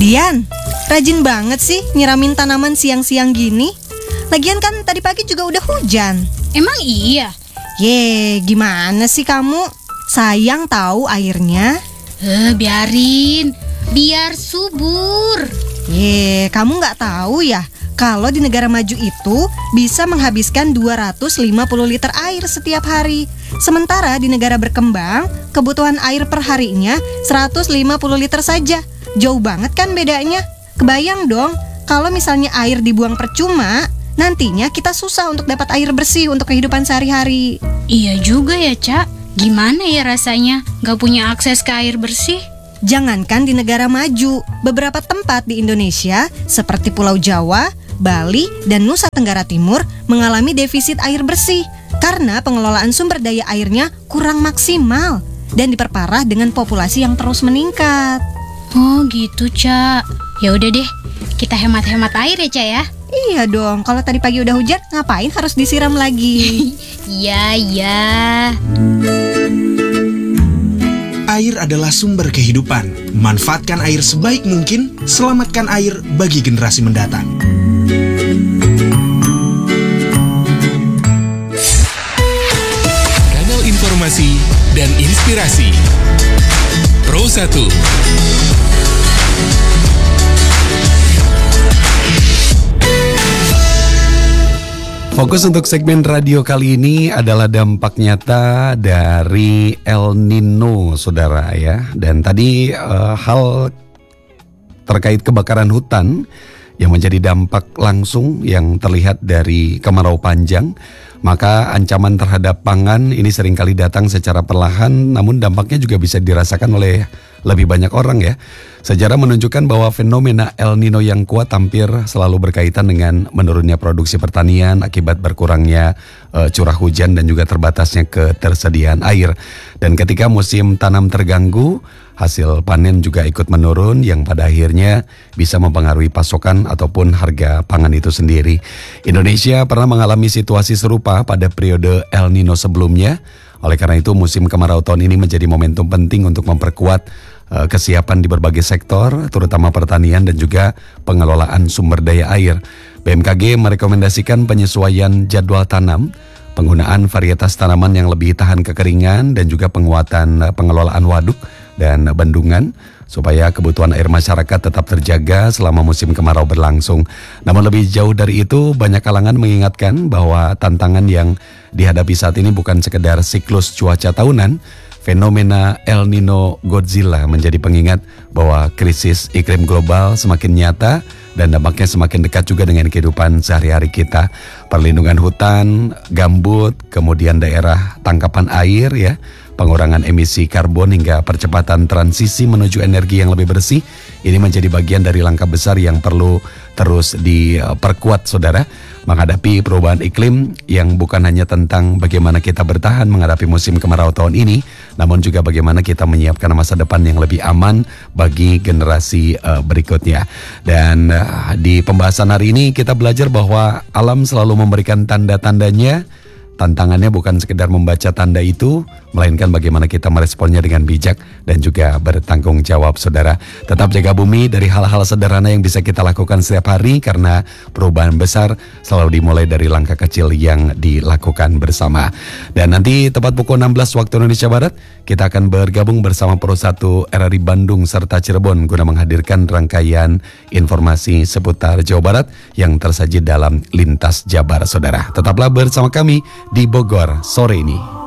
Dian, rajin banget sih nyiramin tanaman siang-siang gini. Lagian kan tadi pagi juga udah hujan. Emang iya? Gimana sih kamu? Sayang tahu airnya. Biarin, biar subur. Kamu nggak tahu ya? Kalau di negara maju itu bisa menghabiskan 250 liter air setiap hari. Sementara di negara berkembang, kebutuhan air per harinya 150 liter saja. Jauh banget kan bedanya? Kebayang dong, kalau misalnya air dibuang percuma, nantinya kita susah untuk dapat air bersih untuk kehidupan sehari-hari. Iya juga ya, Cak. Gimana ya rasanya gak punya akses ke air bersih? Jangankan di negara maju, beberapa tempat di Indonesia seperti Pulau Jawa, Bali, dan Nusa Tenggara Timur mengalami defisit air bersih karena pengelolaan sumber daya airnya kurang maksimal dan diperparah dengan populasi yang terus meningkat. Oh gitu, Cak. Ya udah deh, kita hemat-hemat air ya, Cak ya. Iya dong, kalau tadi pagi udah hujan, ngapain harus disiram lagi? Iya. Air adalah sumber kehidupan. Manfaatkan air sebaik mungkin, selamatkan air bagi generasi mendatang. Kanal informasi dan inspirasi Pro 1. Fokus untuk segmen radio kali ini adalah dampak nyata dari El Nino, saudara ya. Dan tadi hal terkait kebakaran hutan yang menjadi dampak langsung yang terlihat dari kemarau panjang. Maka ancaman terhadap pangan ini seringkali datang secara perlahan, namun dampaknya juga bisa dirasakan oleh lebih banyak orang ya. Sejarah menunjukkan bahwa fenomena El Nino yang kuat hampir selalu berkaitan dengan menurunnya produksi pertanian akibat berkurangnya curah hujan dan juga terbatasnya ketersediaan air. Dan ketika musim tanam terganggu, hasil panen juga ikut menurun yang pada akhirnya bisa mempengaruhi pasokan ataupun harga pangan itu sendiri. Indonesia pernah mengalami situasi serupa pada periode El Nino sebelumnya. Oleh karena itu musim kemarau tahun ini menjadi momentum penting untuk memperkuat kesiapan di berbagai sektor, terutama pertanian dan juga pengelolaan sumber daya air. BMKG merekomendasikan penyesuaian jadwal tanam, penggunaan varietas tanaman yang lebih tahan kekeringan dan juga penguatan pengelolaan waduk dan bendungan supaya kebutuhan air masyarakat tetap terjaga selama musim kemarau berlangsung. Namun lebih jauh dari itu, banyak kalangan mengingatkan bahwa tantangan yang dihadapi saat ini bukan sekedar siklus cuaca tahunan. Fenomena El Nino Godzilla menjadi pengingat bahwa krisis iklim global semakin nyata dan dampaknya semakin dekat juga dengan kehidupan sehari-hari kita. Perlindungan hutan, gambut, kemudian daerah tangkapan air ya, pengurangan emisi karbon hingga percepatan transisi menuju energi yang lebih bersih. Ini menjadi bagian dari langkah besar yang perlu terus diperkuat, saudara, menghadapi perubahan iklim yang bukan hanya tentang bagaimana kita bertahan menghadapi musim kemarau tahun ini, namun juga bagaimana kita menyiapkan masa depan yang lebih aman bagi generasi berikutnya. Dan di pembahasan hari ini kita belajar bahwa alam selalu memberikan tanda-tandanya. Tantangannya bukan sekedar membaca tanda itu, melainkan bagaimana kita meresponnya dengan bijak dan juga bertanggung jawab, saudara. Tetap jaga bumi dari hal-hal sederhana yang bisa kita lakukan setiap hari, karena perubahan besar selalu dimulai dari langkah kecil yang dilakukan bersama. Dan nanti tepat pukul 16 waktu Indonesia Barat, kita akan bergabung bersama Pro 1 RRI Bandung serta Cirebon guna menghadirkan rangkaian informasi seputar Jawa Barat yang tersaji dalam Lintas Jabar, saudara. Tetaplah bersama kami di Bogor sore ini.